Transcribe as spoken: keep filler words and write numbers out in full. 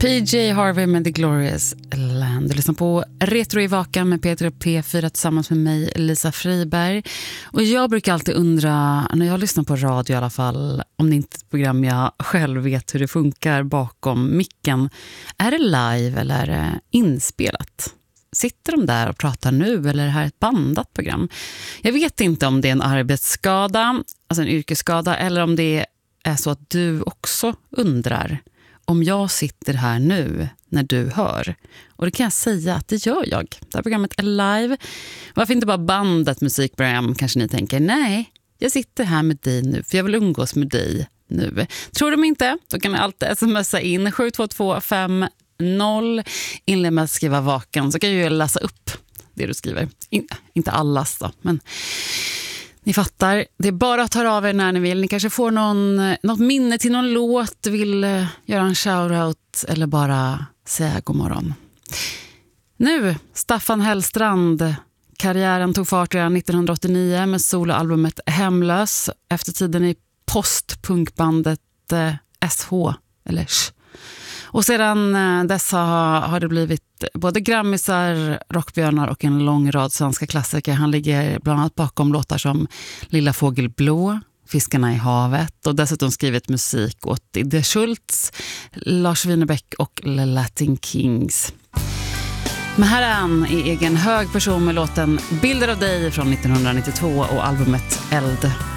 P J Harvey med The Glorious Land. Du lyssnar på Retro i Vakan med Peter och P fyra tillsammans med mig, Lisa Friberg. Och jag brukar alltid undra, när jag lyssnar på radio i alla fall, om det inte är ett program jag själv vet hur det funkar bakom micken. Är det live eller är det inspelat? Sitter de där och pratar nu eller är det här ett bandat program? Jag vet inte om det är en arbetsskada, alltså en yrkesskada, eller om det är så att du också undrar om jag sitter här nu när du hör. Och det kan jag säga att det gör jag. Det här programmet är live. Varför inte bara bandat musikprogram, kanske ni tänker. Nej, jag sitter här med dig nu för jag vill umgås med dig nu. Tror de inte? Då kan ni alltid smsa in sju två två fem noll. Inled med att skriva vakan så kan jag ju läsa upp det du skriver. In, inte allas då, men ni fattar. Det är bara att ta av er när ni vill. Ni kanske får någon, något minne till någon låt, vill uh, göra en shoutout eller bara säga god morgon. Nu, Staffan Hellstrand. Karriären tog fart redan nittonhundraåttionio med soloalbumet Hemlös. Efter tiden i postpunkbandet uh, S H eller Sh. Och sedan uh, dess har, har det blivit både grammisar, rockbjörnar och en lång rad svenska klassiker. Han ligger bland annat bakom låtar som Lilla Fågel Blå, Fiskarna i havet och dessutom skrivit musik åt Idde Schultz, Lars Winnerbäck och The Latin Kings. Men här är han i egen hög person med låten Bilder av dig från nittonhundranittiotvå och albumet Eld.